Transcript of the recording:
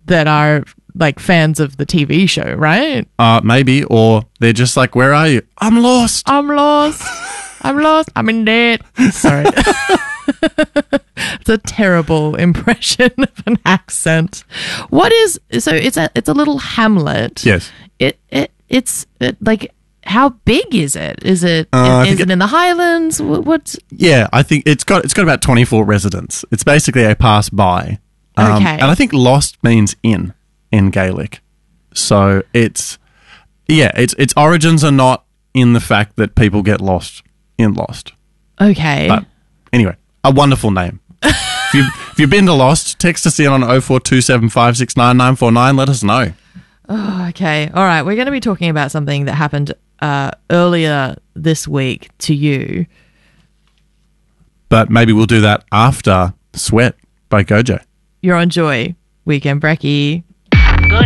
that are like fans of the TV show, right? Maybe, or they're just like, where are you? I'm lost. I'm lost. I'm lost. I'm in debt. Sorry. It's a terrible impression of an accent. It's a little hamlet. Yes. It's like, how big is it? Is it in the Highlands? What's? Yeah, I think it's got about 24 residents. It's basically a pass by. Okay. And I think lost means in Gaelic. So its origins are not in the fact that people get lost in Lost. Okay. But anyway, a wonderful name. If you've been to Lost, text us in on 0427569949. Let us know. Oh, okay. All right. We're going to be talking about something that happened earlier this week to you. But maybe we'll do that after Sweat by Gojo. You're on Joy. Weekend Brekkie.